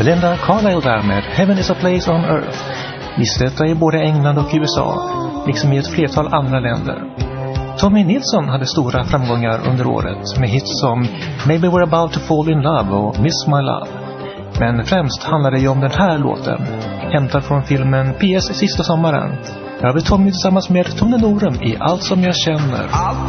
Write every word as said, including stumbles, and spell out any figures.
Linda Carlisle där med Heaven is a place on earth. Missdetta i både England och U S A, liksom i ett flertal andra länder. Tommy Nilsson hade stora framgångar under året med hits som Maybe We're About to Fall in Love och Miss My Love. Men främst handlar det ju om den här låten, hämtad från filmen P S Sista sommaren. Där har vi Tommy tillsammans med Tone Norum i Allt som jag känner. Allt